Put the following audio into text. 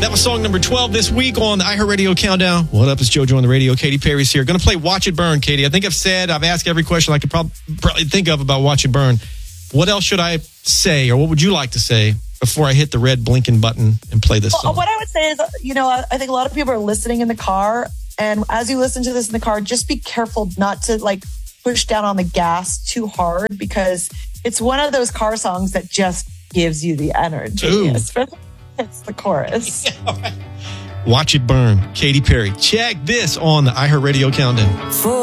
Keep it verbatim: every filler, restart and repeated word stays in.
That was song number twelve this week on the iHeartRadio Countdown. What up? It's JoJo on the radio. Katy Perry's here. Going to play Watch It Burn, Katy. I think I've said, I've asked every question I could prob- probably think of about Watch It Burn. What else should I say, or what would you like to say before I hit the red blinking button and play this song? Well, what I would say is, you know, I think a lot of people are listening in the car. And as you listen to this in the car, just be careful not to like push down on the gas too hard, because it's one of those car songs that just gives you the energy. Ooh. Especially if it's the chorus. Yeah, right. Watch It Burn, Katy Perry. Check this on the iHeartRadio Countdown. For